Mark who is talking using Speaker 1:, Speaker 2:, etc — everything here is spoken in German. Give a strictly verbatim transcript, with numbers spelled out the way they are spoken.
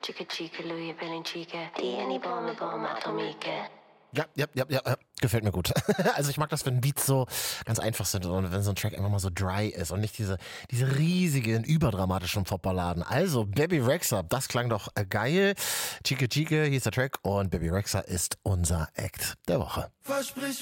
Speaker 1: Chica chica, Louis Belling chica, tieni bombe bombe atomique.
Speaker 2: Ja, ja, ja, ja, ja, gefällt mir gut. Also ich mag das, wenn Beats so ganz einfach sind und wenn so ein Track einfach mal so dry ist und nicht diese, diese riesigen, überdramatischen Popballaden. Also Bebe Rexha, das klang doch geil. Chica Chica hieß der Track und Bebe Rexha ist unser Act der Woche.
Speaker 3: Versprich